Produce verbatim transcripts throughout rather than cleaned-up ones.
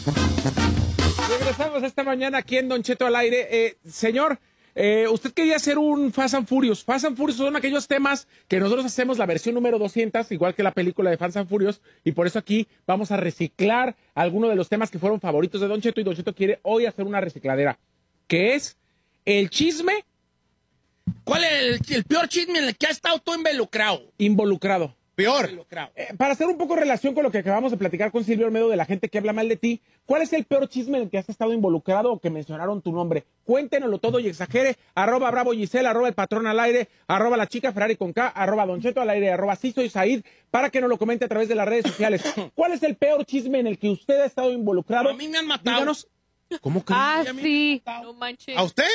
Regresamos esta mañana aquí en Don Cheto al aire. Eh, señor, eh, usted quería hacer un Fast and Furious. Fast and Furious son aquellos temas que nosotros hacemos la versión número doscientos, igual que la película de Fast and Furious, y por eso aquí vamos a reciclar algunos de los temas que fueron favoritos de Don Cheto, y Don Cheto quiere hoy hacer una recicladera, que es el chisme. ¿Cuál es el, el peor chisme en el que has estado tú involucrado? Involucrado. Peor. Eh, para hacer un poco relación con lo que acabamos de platicar con Silvio Olmedo de la gente que habla mal de ti, ¿cuál es el peor chisme en el que has estado involucrado o que mencionaron tu nombre? Cuéntenoslo todo y exagere. Arroba Bravo Giselle, arroba El Patrón al aire, arroba La Chica Ferrari con K, arroba Don Cheto al aire, arroba Sí Soy Said, para que nos lo comente a través de las redes sociales. ¿Cuál es el peor chisme en el que usted ha estado involucrado? A mí me han matado. Díganos. ¿Cómo que? Ah, sí. No manches. ¿A usted?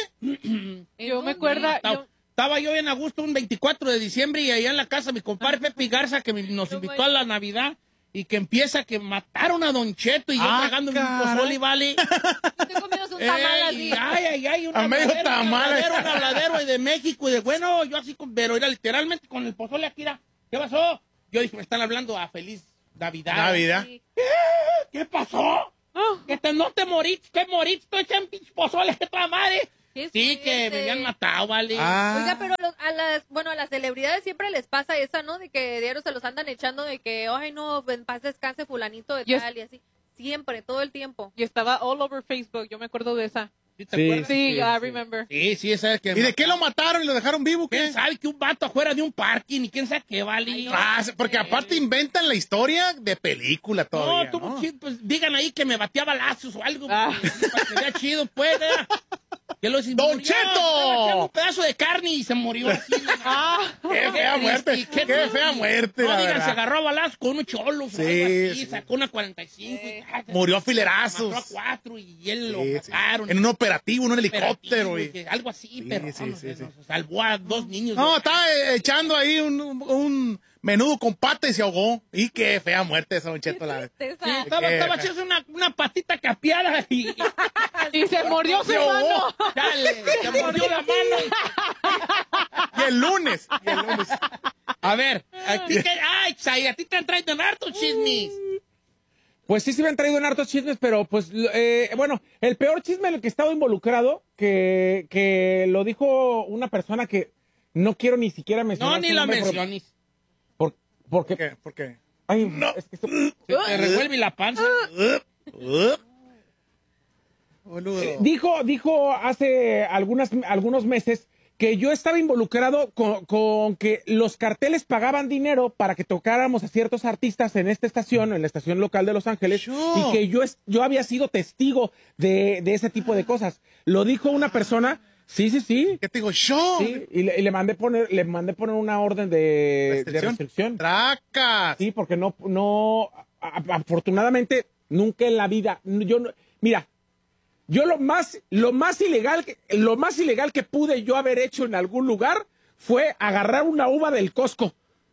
Yo me acuerdo. Yo... Estaba yo en agosto, un veinticuatro de diciembre, y allá en la casa mi compadre Pepe Garza, que me- nos No invitó a la Navidad, y que empieza que mataron a Don Cheto, y yo Ah, tragando mi caray. pozole, vale. Estoy comiendo un tamal Ey, así. ay, ay, ay, un A medio habladero, un tamal. habladero, un habladero, y de México, y de bueno, yo así, con- pero era literalmente con el pozole aquí, era, ¿qué pasó? Yo dije, me están hablando a Feliz Navidad. Navidad. Sí. ¿Qué pasó? Que te, no te moriste, que moriste, tú echan pinche pozole, que toda madre. Qué Sí, que fuerte. me habían matado, vale. Ah. Oiga, pero los- a las, bueno, a las celebridades siempre les pasa esa, ¿no? De que diario se los andan echando de que, ay, no, en paz descanse fulanito de Yo- tal y así. Siempre, todo el tiempo. Y estaba all over Facebook, yo me acuerdo de esa. ¿Sí te Sí. acuerdas? Sí, sí, I sí. remember. Sí, sí, esa es que... ¿Y de qué lo mataron y lo dejaron vivo? ¿Quién ¿Qué? sabe que un vato afuera de un parking y quién sabe qué vale? Ay, no. Ah, porque aparte inventan la historia de película todavía, No, tú, ¿no? sí, pues digan ahí que me batía balazos o algo. Ah. pues, para que vea chido, pues. ¿eh? Que lo ¡Don murió, Cheto! estaba echando un pedazo de carne y se murió así. Ah, ¡Qué fea muerte! ¡Qué, fea muerte, No, la digan, se verdad! agarró a balazos con unos cholos o Sí, algo así, sí. sacó una cuarenta y cinco. y, ah, Murió a filerazos. mató a cuatro y él lo Sí, sí. mataron. En un operativo, en un helicóptero. Operativo, Y... que algo así, Sí, pero sí, no, sí, no, sí. no, salvó a dos niños. No, de- estaba eh, echando ahí un, un menudo con pata y se ahogó. Y qué fea muerte esa, Don Cheto, la verdad. Sí, Tristeza. estaba, Qué estaba fea. echando una, una patita capeada y... y se mordió su Se ahogó. mano. Dale, se mordió la mano. Y el lunes. Y el lunes. A ver, a ti que, ay, Chay, a ti te han traído en harto chismes. Pues sí, se me han traído en hartos chismes, pero pues, eh, bueno, el peor chisme en el que he estado involucrado, que, que lo dijo una persona que no quiero ni siquiera mencionar. No, ni su la nombre, pero- menciones. Por, porque, ¿Qué? ¿Por qué? ay, es que esto- Se te revuelve la panza. Uh, boludo. dijo, dijo hace algunas, algunos meses que yo estaba involucrado con, con que los carteles pagaban dinero para que tocáramos a ciertos artistas en esta estación, en la estación local de Los Ángeles, Yo. y que yo, es- yo había sido testigo de, de ese tipo de cosas. Lo dijo una persona, sí, sí, sí, ¿Qué te digo? ¡Yo! sí, y le, y le mandé poner, le mandé poner una orden de de restricción. ¡Tracas! Sí, porque no, no, a- a- afortunadamente, nunca en la vida, yo no, mira, yo lo más, lo más ilegal, que, lo más ilegal que pude yo haber hecho en algún lugar fue agarrar una uva del Costco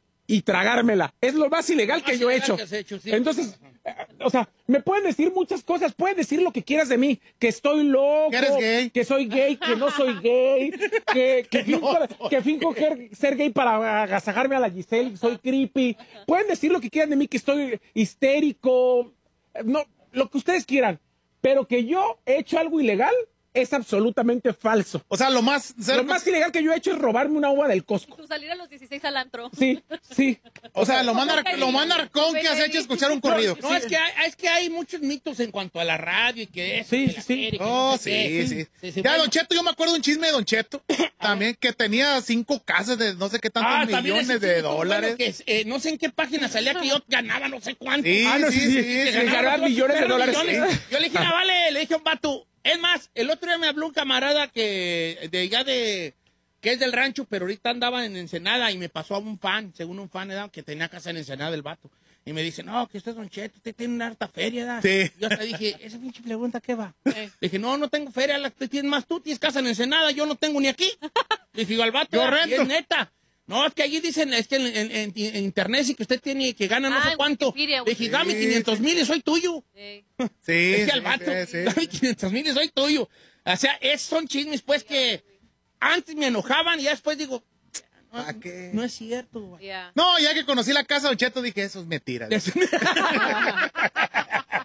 y tragármela. Es lo más ilegal Lo que más yo he ilegal hecho. que has hecho, sí. Entonces, eh, o sea, me pueden decir muchas cosas, pueden decir lo que quieras de mí, que estoy loco, Que eres gay. que soy gay, que no soy gay, que, que, finjo, que finjo ser, ser gay para agasajarme a la Giselle, soy creepy. Pueden decir lo que quieran de mí, que estoy histérico, eh, no, lo que ustedes quieran, pero que yo he hecho algo ilegal es absolutamente falso. O sea, lo más... Lo más ilegal que yo he hecho es robarme una uva del Y Costco. tú salir a los dieciséis al antro. Sí, sí. O sea, lo más, nar- lo más narcón que has hecho es escuchar un corrido. No, es que, hay, es que hay muchos mitos en cuanto a la radio y que eso. Sí, que la sí. serie, que Oh, no sé qué. sí, sí. Sí, sí, Ya, bueno. Don Cheto, yo me acuerdo de un chisme de Don Cheto también, que tenía cinco casas de no sé qué tantos Ah, también millones ese de chico, bueno, dólares. que, eh, no sé en qué página salía que yo ganaba no sé cuánto. Sí, Ah, no, sí, sí, Que sí, ganaba ganar otros millones de perros dólares. millones. Sí. Yo le dije, ah, vale, le dije a un vato. Es más, el otro día me habló un camarada que de ya de que es del rancho, pero ahorita andaba en Ensenada y me pasó a un fan, según un fan, ¿verdad? Que tenía casa en Ensenada el vato. Y me dice, no, que usted es Don Cheto, usted tiene una harta feria, ¿verdad? Sí. Yo hasta dije, esa pinche pregunta, ¿qué va? Le dije, no, no tengo feria, la que tienes más tú, tienes casa en Ensenada, yo no tengo ni aquí. Le dije, al vato, Yo "Ah, y rento". es neta. No, es que allí dicen, es que en, en- en- en internet sí que usted tiene, que gana no Ah, sé en cuánto. Wikipedia, Le dije, Sí, dame quinientos mil y soy tuyo. Sí. Sí, Dije sí, al vato, sí, sí. dame quinientos mil y soy tuyo. O sea, esos son chismes, pues, que antes me enojaban y ya después digo, no, ¿A qué? no es cierto. güey. Ya. No, ya que conocí la casa de Don Cheto dije, eso es mentira.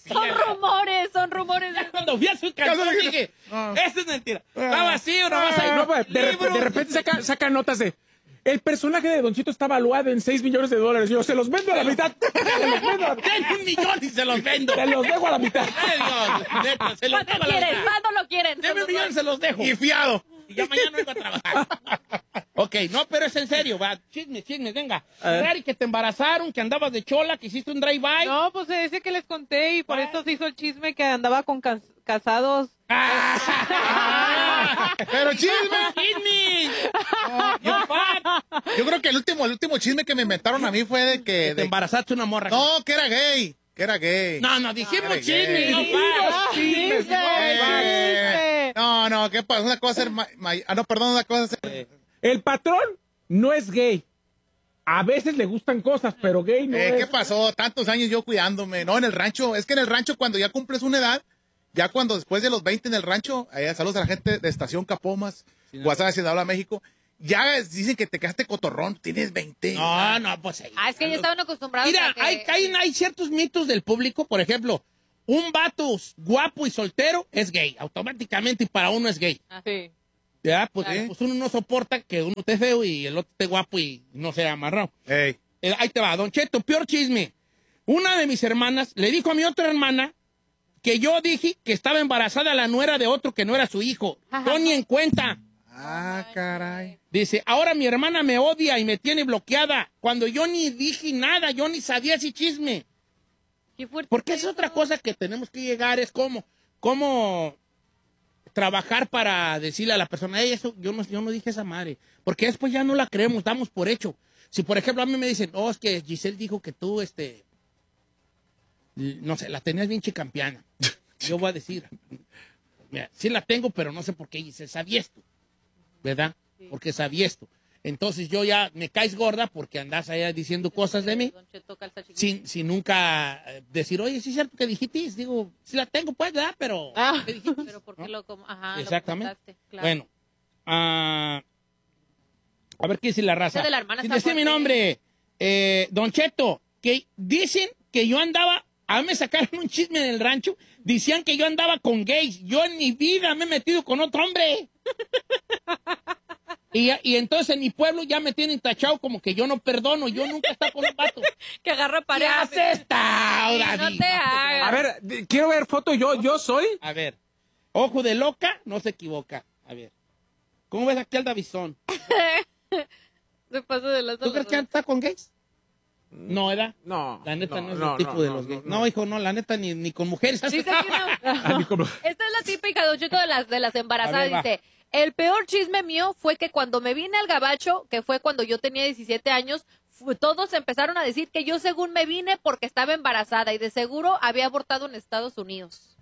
Son rumores, son rumores. Ya cuando fui a su canción dije, Ah. eso es mentira. ¿Va vacío o no vas a ir? No, pues, de, rep- de repente saca, saca notas de... El personaje de Don Chito está valuado en seis millones de dólares. Yo, se los vendo a la mitad. Se los vendo a la mitad. Denme un millón y se los vendo. Se los dejo a la mitad. Ay, Dios, neta, se los ¿Cuánto dejo a la quieren? mitad. ¿Cuándo lo quieren? Deme un millón y se los dejo. Y fiado. Y ya mañana vengo a trabajar. Ok, no, pero es en serio, va. Chisme, chisme, venga. Rari, que te embarazaron, que andabas de chola, que hiciste un drive-by. No, pues ese que les conté y por Ah. eso se hizo el chisme que andaba con cas- casados. Ah. Pero chisme. ¡Chisme! You fat. Yo creo que el último, el último chisme que me inventaron a mí fue de que... Que te de- embarazaste una morra. No, que era gay. Que era gay. no, no, dijimos Ay, chisme, gay. no Sí, fat. chisme, Eh, chisme. No, no, ¿qué pasa? Una cosa es ser... ma- ma- ah, no, perdón, una cosa es ser... El patrón no es gay. A veces le gustan cosas, pero gay no Eh, es. ¿Qué pasó? Tantos años yo cuidándome. No, en el rancho. Es que en el rancho cuando ya cumples una edad, ya cuando después de los veinte en el rancho, allá saludos a la gente de Estación Capomas, Guasave, Ciudad México, ya dicen que te quedaste cotorrón, tienes veinte. No, no, pues ahí. Ah, es que ya estaban acostumbrados Mira, a que... hay, hay, hay ciertos mitos del público, por ejemplo, un vato guapo y soltero es gay, automáticamente, y para uno es gay. Sí. ¿Ya? Pues, Claro. pues uno no soporta que uno esté feo y el otro esté guapo y no sea amarrado. Ey. Eh, ahí te va, Don Cheto, peor chisme. Una de mis hermanas le dijo a mi otra hermana que yo dije que estaba embarazada la nuera de otro que no era su hijo. Ajá. Tony en cuenta. Ah, caray. Dice, ahora mi hermana me odia y me tiene bloqueada cuando yo ni dije nada, yo ni sabía ese chisme. Qué fuerte Porque es otra cosa que tenemos que llegar, es como, cómo trabajar para decirle a la persona, "Ey, eso, yo no, yo no dije esa madre. Porque después ya no la creemos, damos por hecho. Si, por ejemplo, a mí me dicen, oh, es que Giselle dijo que tú, este, no sé, la tenías bien chicampiana. Yo voy a decir, mira, sí la tengo, pero no sé por qué Giselle sabía esto, ¿verdad? Porque sabía esto. Entonces yo ya me caes gorda porque andas allá diciendo cosas de mí. Don Cheto, calza chiquita. Sin, sin nunca eh, decir, oye, sí es cierto que dijiste, digo, sí la tengo, pues, ¿verdad? Pero, Ah. ¿qué dijiste? Pero ¿por qué ¿No? lo como? Ajá, Exactamente. Lo contaste, claro. Bueno, ah, a ver qué dice la raza. Esa de la hermana Sin está decir mi fuerte. nombre, eh, Don Cheto, que dicen que yo andaba, a mí me sacaron un chisme en el rancho, decían que yo andaba con gays. Yo en mi vida me he metido con otro hombre. Y, y entonces en mi pueblo ya me tienen tachado como que yo no perdono, yo nunca he estado con un vato. Que agarra ¿Qué pareja. haces esta, Sí, David? no te hagas. A ver, de- quiero ver foto. Yo, yo soy. A ver, ojo de loca, no se equivoca. A ver, ¿cómo ves aquí al Davizón? Se pasa de las ¿Tú crees que está con gays? No, ¿verdad? No. La neta no, es no, el tipo no, de no, los no, gays. no. No, hijo, no, la neta ni, ni con mujeres. Dice aquí una- Ni como- Esta es la típica, Don Cheto, de las, de las A embarazadas. ver, va. Dice, el peor chisme mío fue que cuando me vine al gabacho, que fue cuando yo tenía diecisiete años, fu- todos empezaron a decir que yo según me vine porque estaba embarazada y de seguro había abortado en Estados Unidos.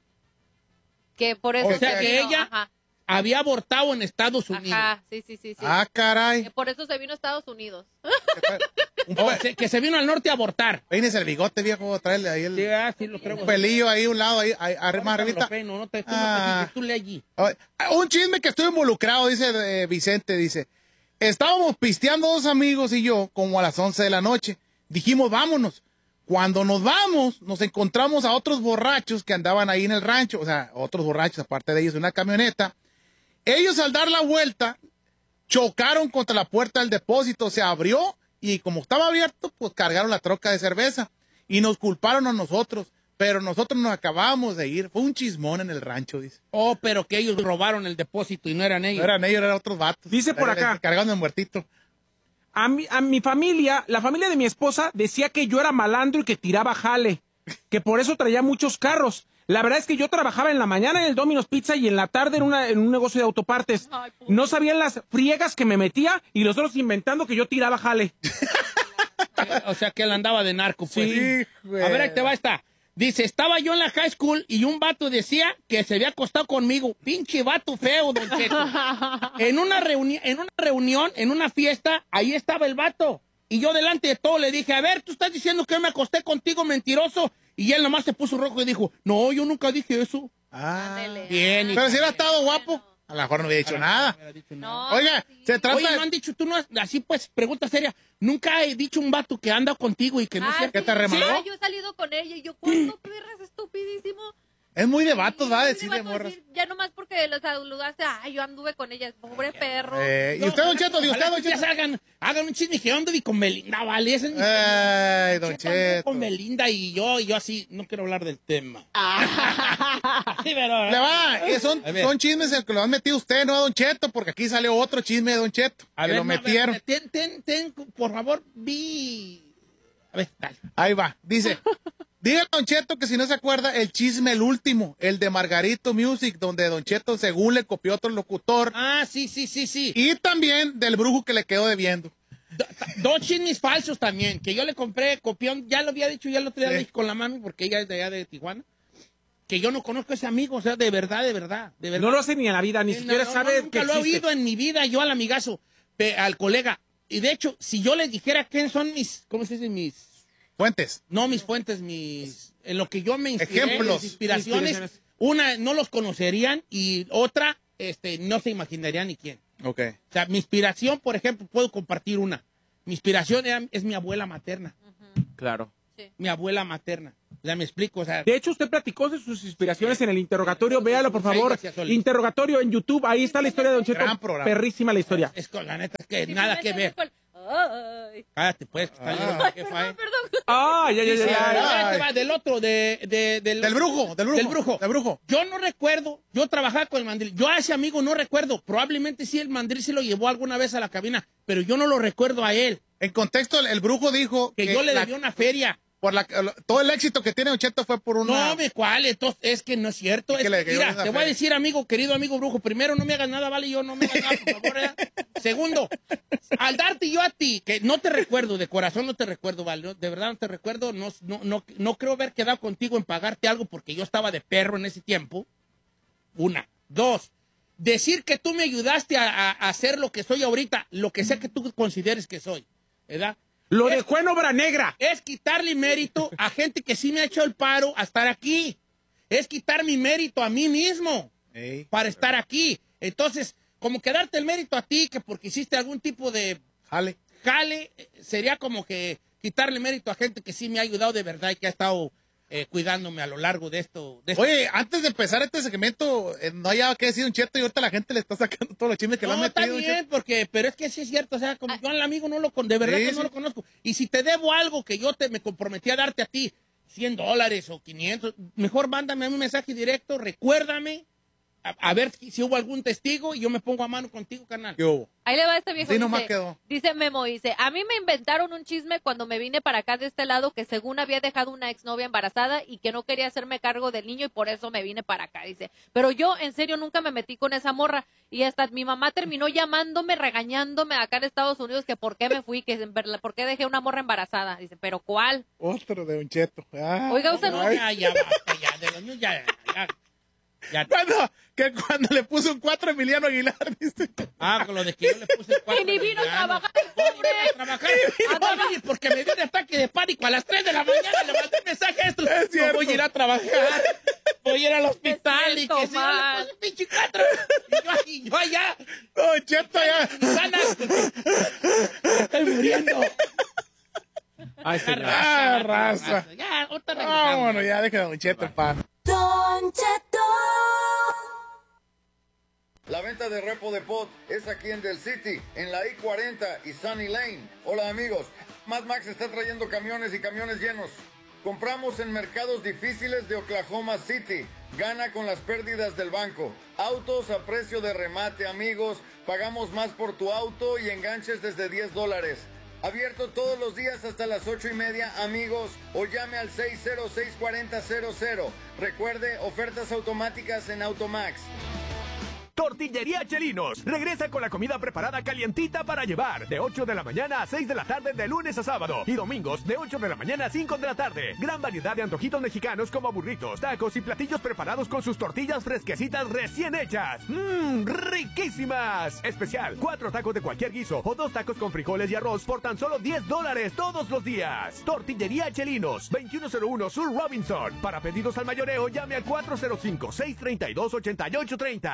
Que por eso O sea, se que vino, ella ajá, Había abortado en Estados Unidos. ajá, sí, sí, sí, sí. Ah, caray. Que por eso se vino a Estados Unidos. Un O pe- sea, que se vino al norte a abortar. Peínese el bigote, viejo. Traerle ahí el Sí, ah, sí, lo creo. un pelillo ahí, un lado, ahí, ahí arri- más Ahorita me arribita. lo peino, no te, tú, no te Ah. fijes, tú le allí. Ay, un chisme que estoy involucrado, dice eh, Vicente, dice. Estábamos pisteando dos amigos y yo, como a las once de la noche. Dijimos, vámonos. Cuando nos vamos, nos encontramos a otros borrachos que andaban ahí en el rancho, o sea, otros borrachos, aparte de ellos, en una camioneta. Ellos, al dar la vuelta, chocaron contra la puerta del depósito, se abrió y como estaba abierto, pues cargaron la troca de cerveza y nos culparon a nosotros. Pero nosotros nos acabamos de ir. Fue un chismón en el rancho, dice. Oh, pero que ellos robaron el depósito y no eran ellos. No eran ellos, eran otros vatos. Dice por acá. Cargando el muertito. A mi, a mi familia, la familia de mi esposa decía que yo era malandro y que tiraba jale, que por eso traía muchos carros. La verdad es que yo trabajaba en la mañana en el Domino's Pizza y en la tarde en, una, en un negocio de autopartes. Ay, pobre. No sabían las friegas que me metía y los otros inventando que yo tiraba jale. Eh, O sea, que él andaba de narco, pues. Sí, güey. A ver, ahí te va esta. Dice, estaba yo en la high school y un vato decía que se había acostado conmigo. Pinche vato feo, Don Cheto. En una, reuni en una reunión, en una fiesta, ahí estaba el vato. Y yo delante de todo le dije, a ver, tú estás diciendo que yo me acosté contigo, mentiroso. Y él nomás se puso rojo y dijo, no, yo nunca dije eso. Ah. Ándele. Bien, Pero si hubiera estado guapo. A lo mejor no había dicho A lo nada. mejor no hubiera dicho nada. No, Oiga, sí. se trata Oye, de... no han dicho, tú no has, así pues, pregunta seria, nunca he dicho un vato que anda contigo y que no Ah, es cierto. ¿Que te remaló? sí, yo he salido con ella y yo, ¿cuánto perras estupidísimo? Es muy de vatos, va a Sí, decir le de vato morras. decir, ya nomás porque los saludaste, ay, yo anduve con ella, pobre perro. Eh, ¿Y No, usted, Don Cheto? ¿Y usted, ojalá Don que ya Cheto? hagan, hagan un chisme que yo anduve con Belinda, vale, ese es mi Ay, Don anduvo Cheto. con Belinda y yo, y yo así, no quiero hablar del tema. Sí, pero, Le va, eh, son, A ver. son chismes en que lo han metido usted, no a Don Cheto, porque aquí salió otro chisme de Don Cheto. A que ver, lo no, a ver, metieron. ten, ten, ten, por favor, vi. A ver, dale. Ahí va. Dice, dígale a Don Cheto que si no se acuerda, el chisme, el último, el de Margarito Music, donde Don Cheto según le copió otro locutor. Ah, sí, sí, sí, sí. Y también del brujo que le quedó debiendo. Do- Dos chismes falsos también, que yo le compré copión, ya lo había dicho, ya lo otro día Sí. le dije con la mami, porque ella es de allá de Tijuana, que yo no conozco a ese amigo, o sea, de verdad, de verdad, de verdad. No lo sé ni en la vida, ni Eh, siquiera no, no, sabe nunca que lo he existe. oído en mi vida, yo al amigazo, pe- al colega. Y de hecho, si yo les dijera quién son mis, ¿cómo se dice? Mis, Fuentes. no mis fuentes, mis, en lo que yo me inspiré, Ejemplos. mis inspiraciones, Inspiraciones. una no los conocerían y otra, este, no se imaginarían ni quién. Ok. O sea, mi inspiración, por ejemplo, puedo compartir una. Mi inspiración era- es mi abuela materna. Claro. Mi abuela materna. O sea, me explico. O sea, De hecho, usted platicó de sus inspiraciones en el interrogatorio. Véalo, por favor. Gracias, Oli. Interrogatorio en YouTube. Ahí está la historia de Don Cheto. Gran programa. Perrísima la historia. es con la neta, es que Sí, nada me que metes ver. con- Ay, Cállate, pues. que está llegando Ah. el jefa, eh. perdón, perdón. Ah, ya, ya, ya. Dice, ya. ahora te va, del otro, de, de- del, Del brujo, del brujo. Del brujo. Del brujo. Yo no recuerdo, yo trabajaba con el mandril. Yo a ese amigo no recuerdo. Probablemente sí el mandril se lo llevó alguna vez a la cabina, pero yo no lo recuerdo a él. En contexto, el, el brujo dijo Que, yo le la- debí una feria. por la, todo el éxito que tiene Don Cheto fue por una... No, me cuál, entonces es que no es cierto. Es Es que le que, cayó mira, esa te voy a feria. decir, amigo, querido amigo brujo, primero, no me hagas nada, vale, yo no me hagas nada, por favor. ¿eh? Segundo, al darte yo a ti, que no te recuerdo, de corazón no te recuerdo, vale, no, de verdad no te recuerdo, no, no, no, no creo haber quedado contigo en pagarte algo porque yo estaba de perro en ese tiempo. Una. Dos, decir que tú me ayudaste a, a- a hacer lo que soy ahorita, lo que sea que tú consideres que soy, ¿verdad? Lo Es- dejó en obra negra. es quitarle mérito a gente que sí me ha hecho el paro a estar aquí. Es quitar mi mérito a mí mismo Ey. para estar aquí. Entonces, como que darte el mérito a ti, que porque hiciste algún tipo de Jale. jale, eh, sería como que quitarle mérito a gente que sí me ha ayudado de verdad y que ha estado eh, cuidándome a lo largo de esto. De esto. Oye, antes de empezar este segmento, eh, no hay nada que decir un Cheto y ahorita la gente le está sacando todos los chismes que le han no, está metido. Don Cheto. bien, porque, pero es que sí es cierto, o sea, como yo al amigo no lo con, de verdad Sí, que sí. no lo conozco. Y si te debo algo que yo te me comprometí a darte a ti, cien dólares o quinientos, mejor mándame un mensaje directo, recuérdame, a, a ver si, si hubo algún testigo y yo me pongo a mano contigo, canal. ¿Qué hubo? Ahí le va este viejo. Sí, nomás dice, quedó. dice Memo, dice, a mí me inventaron un chisme cuando me vine para acá de este lado que según había dejado una exnovia embarazada y que no quería hacerme cargo del niño y por eso me vine para acá, dice. Pero yo en serio nunca me metí con esa morra y hasta mi mamá terminó llamándome, regañándome acá en Estados Unidos que por qué me fui, que en verdad, por qué dejé una morra embarazada. Dice, pero ¿cuál? Otro de un Cheto. Ah, Oiga, usted no- No, ya, ya, basta, ya, de los niños, ya, ya, ya. Cuando, que cuando le puso un cuatro a Emiliano Aguilar, dice. Ah, con lo de que yo le puse el cuatro. Y ni vino a ya, no. trabajar, No, ni pobre. vino a trabajar. Ah, no, porque me dio un ataque de pánico a las tres de la mañana. Le mandé un mensaje a estos. Es cierto. No voy a ir a trabajar. Voy a ir al hospital y cierto, que se yo le man. puse pinche cuatro. Y yo, aquí, yo allá, Don Cheto ya. sanas. Me estoy muriendo. Ay, Ya, señor. Ah, raza. Ya, ahorita regresamos. Vámonos, ya deja a Don Cheto, pa. Don Cheto. La venta de repo de pot es aquí en Del City, en la I cuarenta y Sunny Lane. Hola amigos, Mad Max está trayendo camiones y camiones llenos. Compramos en mercados difíciles de Oklahoma City. Gana con las pérdidas del banco. Autos a precio de remate, amigos. Pagamos más por tu auto y enganches desde diez dólares. Abierto todos los días hasta las ocho y media, amigos. O llame al seis cero seis, cuatro cero cero cero. Recuerde, ofertas automáticas en Automax. Tortillería Chelinos regresa con la comida preparada calientita para llevar de ocho de la mañana a seis de la tarde de lunes a sábado y domingos de ocho de la mañana a cinco de la tarde. Gran variedad de antojitos mexicanos como burritos, tacos y platillos preparados con sus tortillas fresquecitas recién hechas. ¡Mmm! ¡Riquísimas! Especial, cuatro tacos de cualquier guiso o dos tacos con frijoles y arroz por tan solo diez dólares todos los días. Tortillería Chelinos, veintiuno cero uno Sur Robinson. Para pedidos al mayoreo llame al cuatro cero cinco, seis tres dos, ocho ocho tres cero.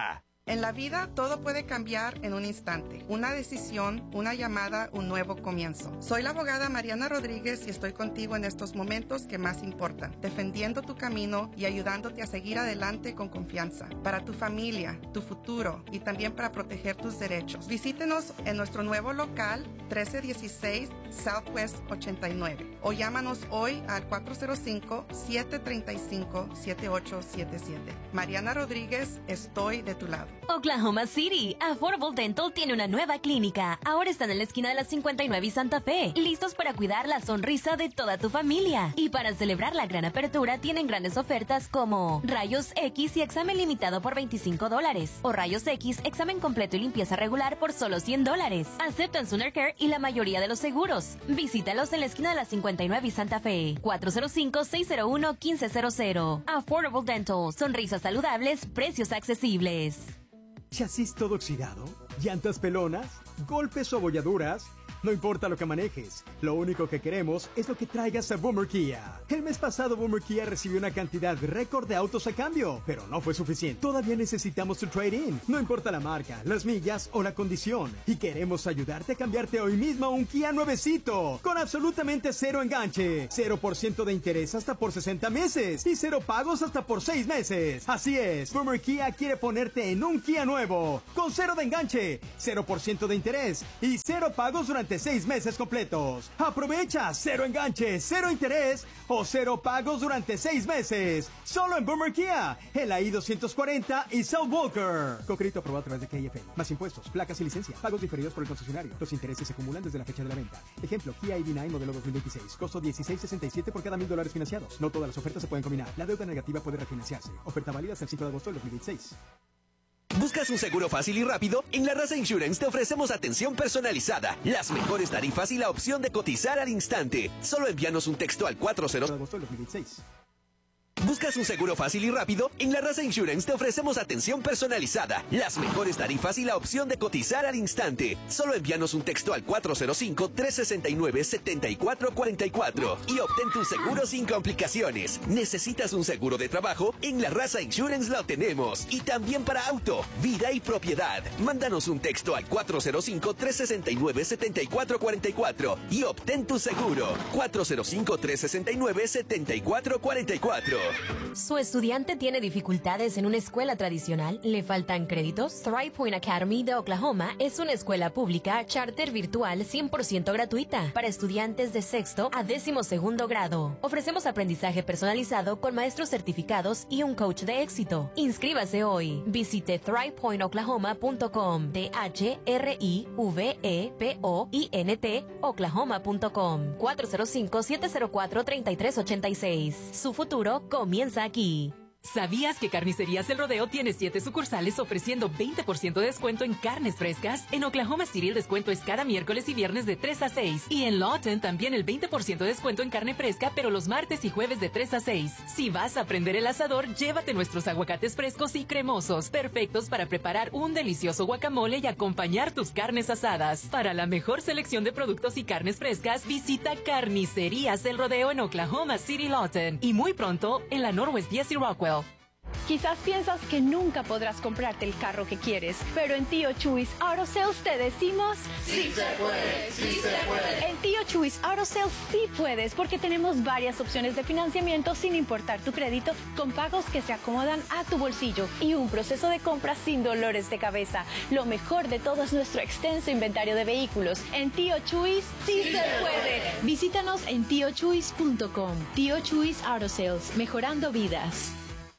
En la vida todo puede cambiar en un instante. Una decisión, una llamada, un nuevo comienzo. Soy la abogada Mariana Rodríguez y estoy contigo en estos momentos que más importan, defendiendo tu camino y ayudándote a seguir adelante con confianza. Para tu familia, tu futuro y también para proteger tus derechos. Visítenos en nuestro nuevo local trece dieciséis Southwest ochenta y nueve o llámanos hoy al cuatro cero cinco, siete tres cinco, siete ocho siete siete. Mariana Rodríguez, estoy de tu lado. Oklahoma City, Affordable Dental tiene una nueva clínica. Ahora están en la esquina de la cincuenta y nueve y Santa Fe, listos para cuidar la sonrisa de toda tu familia. Y para celebrar la gran apertura, tienen grandes ofertas como Rayos X y examen limitado por veinticinco dólares. O Rayos X, examen completo y limpieza regular por solo cien dólares. Aceptan Sooner Care y la mayoría de los seguros. Visítalos en la esquina de la cincuenta y nueve y Santa Fe. cuatro cero cinco, seis cero uno, uno cinco cero cero. Affordable Dental, sonrisas saludables, precios accesibles. ¿Chasis todo oxidado? ¿Llantas pelonas? ¿Golpes o abolladuras? No importa lo que manejes, lo único que queremos es lo que traigas a Boomer Kia. El mes pasado Boomer Kia recibió una cantidad récord de autos a cambio, pero no fue suficiente. Todavía necesitamos tu trade-in, no importa la marca, las millas o la condición. Y queremos ayudarte a cambiarte hoy mismo a un Kia nuevecito, con absolutamente cero enganche, cero por ciento de interés hasta por sesenta meses y cero pagos hasta por seis meses. Así es, Boomer Kia quiere ponerte en un Kia nuevo, con cero de enganche, cero por ciento de interés y cero pagos durante seis meses completos. Aprovecha cero enganche, cero interés o cero pagos durante seis meses. Solo en Boomer Kia, en la I doscientos cuarenta y South Walker. Con crédito aprobado a través de K F N. Más impuestos, placas y licencia. Pagos diferidos por el concesionario. Los intereses se acumulan desde la fecha de la venta. Ejemplo, Kia I D nueve modelo dos mil veintiséis. Costo dieciséis sesenta y siete por cada mil dólares financiados. No todas las ofertas se pueden combinar. La deuda negativa puede refinanciarse. Oferta válida hasta el cinco de agosto del dos mil veintiséis. ¿Buscas un seguro fácil y rápido? En La Raza Insurance te ofrecemos atención personalizada, las mejores tarifas y la opción de cotizar al instante. Solo envíanos un texto al cuatro cero de agosto del dos mil veintiséis. ¿Buscas un seguro fácil y rápido? En La Raza Insurance te ofrecemos atención personalizada, las mejores tarifas y la opción de cotizar al instante. Solo envíanos un texto al cuatro cero cinco, tres seis nueve, siete cuatro cuatro cuatro y obtén tu seguro sin complicaciones. ¿Necesitas un seguro de trabajo? En La Raza Insurance lo tenemos. Y también para auto, vida y propiedad. Mándanos un texto al cuatro cero cinco, tres seis nueve, siete cuatro cuatro cuatro y obtén tu seguro. cuatro cero cinco, tres seis nueve, siete cuatro cuatro cuatro. ¿Su estudiante tiene dificultades en una escuela tradicional? ¿Le faltan créditos? Thrive Point Academy de Oklahoma es una escuela pública charter virtual cien por ciento gratuita para estudiantes de sexto a décimo segundo grado. Ofrecemos aprendizaje personalizado con maestros certificados y un coach de éxito. Inscríbase hoy. Visite thrive point oklahoma punto com. T H R I V E P O I N T Oklahoma punto com. cuatro cero cinco, siete cero cuatro, tres tres ocho seis. Su futuro comienza aquí. ¿Sabías que Carnicerías El Rodeo tiene siete sucursales ofreciendo veinte por ciento de descuento en carnes frescas? En Oklahoma City el descuento es cada miércoles y viernes de tres a seis. Y en Lawton también el veinte por ciento de descuento en carne fresca, pero los martes y jueves de tres a seis. Si vas a prender el asador, llévate nuestros aguacates frescos y cremosos, perfectos para preparar un delicioso guacamole y acompañar tus carnes asadas. Para la mejor selección de productos y carnes frescas, visita Carnicerías El Rodeo en Oklahoma City, Lawton. Y muy pronto en la Northwest diez y Rockwell. Quizás piensas que nunca podrás comprarte el carro que quieres, pero en Tío Chuys Auto Sales te decimos ¡sí se puede! ¡Sí se puede! En Tío Chuys Auto Sales sí puedes, porque tenemos varias opciones de financiamiento sin importar tu crédito, con pagos que se acomodan a tu bolsillo y un proceso de compra sin dolores de cabeza. Lo mejor de todo es nuestro extenso inventario de vehículos. En Tío Chuys sí, sí se puede. Visítanos en tío chuys punto com. Tío Chuys Auto Sales, mejorando vidas.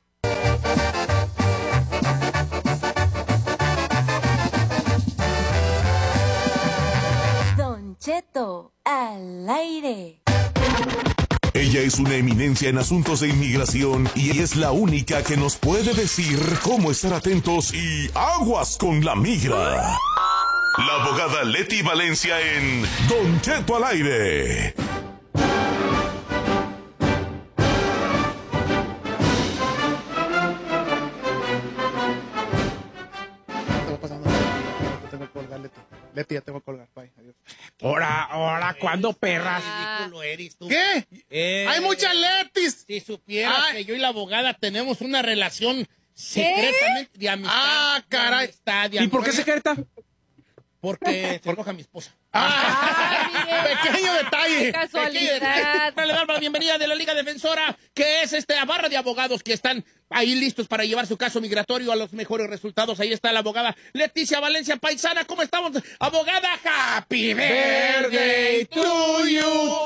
Don Cheto al aire. Ella es una eminencia en asuntos de inmigración y es la única que nos puede decir cómo estar atentos y aguas con la migra. La abogada Leti Valencia en Don Cheto al aire. Leti, ya te voy a colgar. Bye, adiós. Ahora, ahora, ¿cuándo, perras? Ridículo eres tú. ¿Qué? Eh, ¡Hay muchas Letis! Si supieras Ay. que yo y la abogada tenemos una relación secretamente de amistad. Ah, caray. De amistad, de ¿Y por qué amistad. secreta? Porque se enoja mi esposa. Ah, pequeño detalle. Casualidad. Para le dar la bienvenida de la Liga Defensora, que es esta barra de abogados que están ahí listos para llevar su caso migratorio a los mejores resultados. Ahí está la abogada Leticia Valencia Paisana. ¿Cómo estamos, abogada? Happy birthday to you.